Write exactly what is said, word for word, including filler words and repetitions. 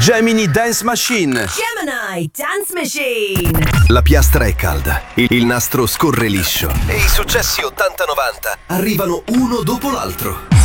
Gemini Dance Machine. Gemini Dance Machine. La piastra è calda, il, il nastro scorre liscio e i successi ottanta novanta arrivano uno dopo l'altro.